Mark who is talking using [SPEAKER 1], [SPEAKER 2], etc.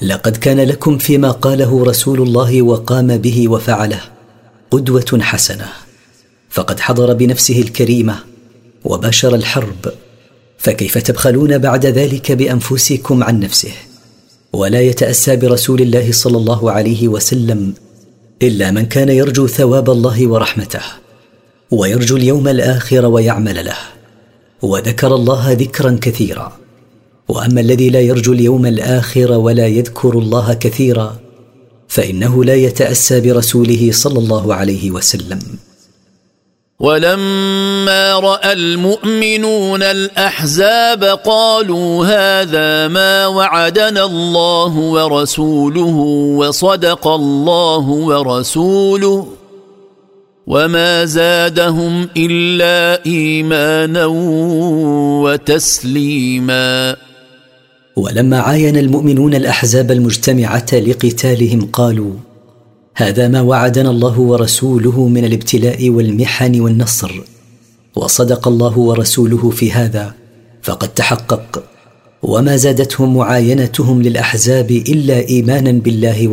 [SPEAKER 1] لقد كان لكم فيما قاله رسول الله وقام به وفعله قدوة حسنة، فقد حضر بنفسه الكريمة وباشر الحرب، فكيف تبخلون بعد ذلك بأنفسكم عن نفسه؟ ولا يتأسى برسول الله صلى الله عليه وسلم إلا من كان يرجو ثواب الله ورحمته، ويرجو اليوم الآخر ويعمل له، وذكر الله ذكرا كثيرا. وأما الذي لا يرجو اليوم الآخر ولا يذكر الله كثيرا فإنه لا يتأسى برسوله صلى الله عليه وسلم.
[SPEAKER 2] ولما رأى المؤمنون الأحزاب قالوا هذا ما وعدنا الله ورسوله وصدق الله ورسوله وما زادهم إلا إيمانا وتسليما.
[SPEAKER 1] ولما عاين المؤمنون الأحزاب المجتمعة لقتالهم قالوا هذا ما وعدنا الله ورسوله من الابتلاء والمحن والنصر، وصدق الله ورسوله في هذا فقد تحقق، وما زادتهم معاينتهم للأحزاب إلا إيمانا بالله